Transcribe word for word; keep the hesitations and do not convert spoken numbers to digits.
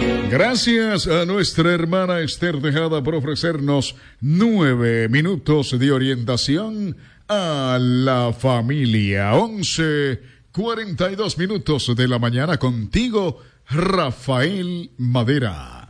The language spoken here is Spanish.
Gracias a nuestra hermana Esther Tejada por ofrecernos nueve minutos de orientación a la familia. Once cuarenta y dos minutos de la mañana contigo, Rafael Madera.